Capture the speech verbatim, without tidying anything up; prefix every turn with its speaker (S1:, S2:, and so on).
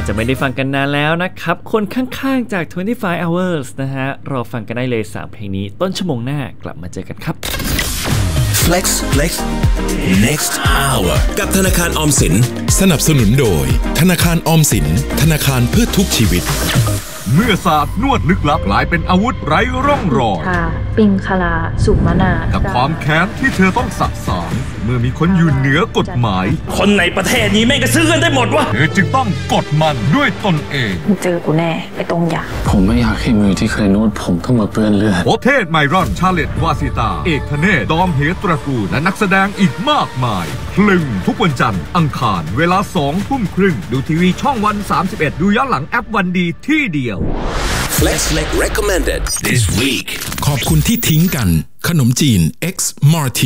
S1: จะไม่ได้ฟังกันนานแล้วนะครับคนข้างๆจากยี่สิบห้า hours นะฮะรอฟังกันได้เลยสามเพลงนี้ต้นชั่วโมงหน้ากลับมาเจอกันครับ
S2: Flex Flex next hour
S3: กับธนาคารออมสิน
S4: สนับสนุนโดยธนาคารออมสินธนาคารเพื่อทุกชีวิต
S5: เมื่อศาสตร์นวดลึกลับกลายเป็นอาวุธไร้ร่องรอย
S6: ปิงคลาสุมนา
S5: กับความแค้นที่เธอต้องสะสางเมื่อมีคนอยู่เหนือกฎหมาย
S3: คนในประเทศนี้แม่งก็ซื้อกันได้หมดวะ
S5: เธอจึงต้องกดมันด้วยตนเอง
S6: เจอกูแน่ไอ้ตรงยา
S7: ผมไม่อยากให้มือที่เคยนวดผมต้องมาเปื้อนเลือด
S5: โอเทศไมรอนชาเลตวาสิตาเอกธเนศดอมเหตระกูลและนักแสดงอีกมากมายคลึงทุกวันจันทร์อังคารเวลาสองทุ่มครึ่งดูทีวีช่องวันสามสิบเอ็ดดูย้อนหลังแอปวันดีที่เดียว
S2: Flex Flex recommended this week
S4: ขอบคุณที่ทิ้งกันขนมจีน X Martin